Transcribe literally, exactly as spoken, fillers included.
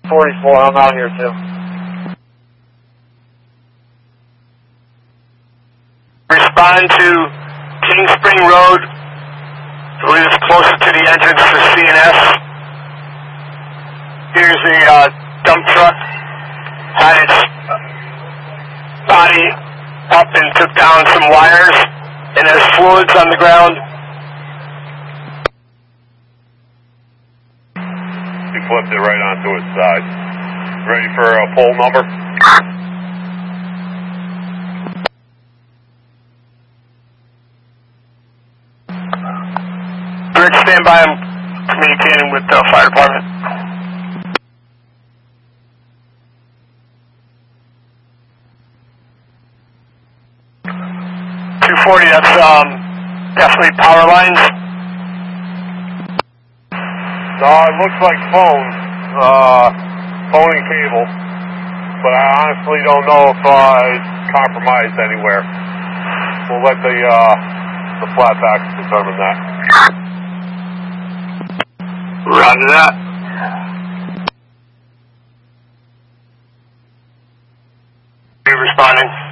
forty-four, I'm out here too. Respond to King Spring Road. I believe it's closer to the entrance to C N S. Here's the uh, dump truck. Had its body up and took down some wires, and there's fluids on the ground. He flipped it right onto its side. Ready for a pole number? Rick, stand by. I'm communicating with the fire department. two forty, that's um, definitely power lines. No, it looks like phone, uh, phone and cable, but I honestly don't know if uh, it's compromised anywhere. We'll let the uh, the flatbacks determine that. Roger that. Are you responding?